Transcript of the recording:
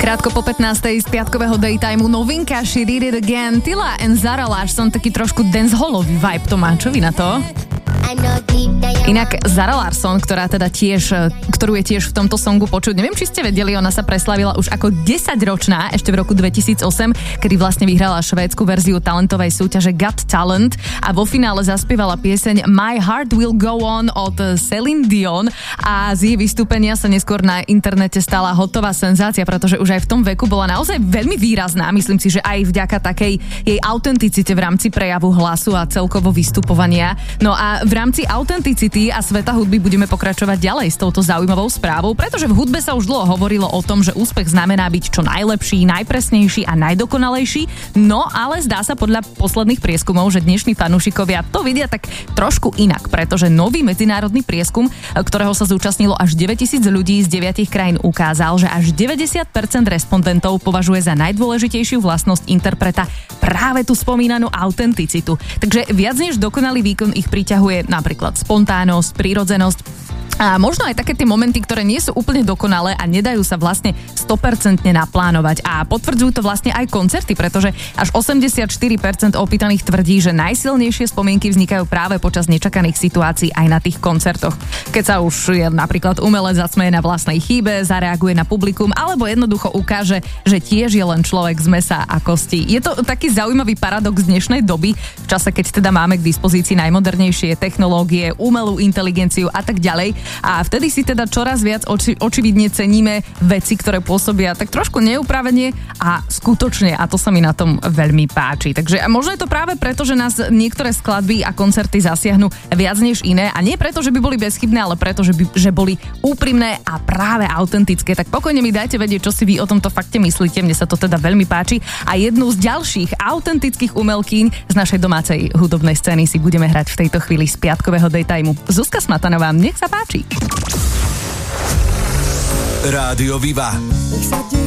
Krátko po 15. z piatkového daytimeu novinka She Did It Again. Tila and Zara Larsson, taký trošku dancehallový vibe to má. Čo vy na to? Inak Zara Larsson, ktorú je tiež v tomto songu počuť, neviem, či ste vedeli, ona sa preslavila už ako 10-ročná, ešte v roku 2008, kedy vlastne vyhrala švédsku verziu talentovej súťaže Got Talent a vo finále zaspievala pieseň My Heart Will Go On od Celine Dion a z jej vystúpenia sa neskôr na internete stala hotová senzácia, pretože už aj v tom veku bola naozaj veľmi výrazná. Myslím si, že aj vďaka takej jej autenticite v rámci prejavu hlasu a celkovo vystupovania. No a v rámci autenticity a sveta hudby budeme pokračovať ďalej s touto zaujímavou správou, pretože v hudbe sa už dlho hovorilo o tom, že úspech znamená byť čo najlepší, najpresnejší a najdokonalejší, no ale zdá sa podľa posledných prieskumov, že dnešní fanúšikovia to vidia tak trošku inak, pretože nový medzinárodný prieskum, ktorého sa zúčastnilo až 9000 ľudí z 9 krajín, ukázal, že až 90% respondentov považuje za najdôležitejšiu vlastnosť interpreta práve tú spomínanú autenticitu. Takže viac než dokonalý výkon ich priťahuje napríklad spontánnosť, prírodzenosť a možno aj také tie momenty, ktoré nie sú úplne dokonalé a nedajú sa vlastne 100% naplánovať. A potvrdzujú to vlastne aj koncerty, pretože až 84% opýtaných tvrdí, že najsilnejšie spomienky vznikajú práve počas nečakaných situácií aj na tých koncertoch. Keď sa už napríklad umelec zasmeje na vlastnej chybe, zareaguje na publikum alebo jednoducho ukáže, že tiež je len človek z mesa a kosti. Je to taký zaujímavý paradox dnešnej doby, v čase, keď teda máme k dispozícii najmodernejšie technológie, umelú inteligenciu a tak ďalej. A vtedy si teda čoraz viac očividne ceníme veci, ktoré pôsobia tak trošku neupravene a skutočne, a to sa mi na tom veľmi páči. Takže možno je to práve preto, že nás niektoré skladby a koncerty zasiahnu viac než iné a nie preto, že by boli bezchybné, ale preto, že boli úprimné a práve autentické. Tak pokojne mi dajte vedieť, čo si vy o tomto fakte myslíte. Mne sa to teda veľmi páči a jednu z ďalších autentických umelkyň z našej domácej hudobnej scény si budeme hrať v tejto chvíli z piatkového daytimeu. Zuzka Smatanová, nech sa páči. Rádio Viva.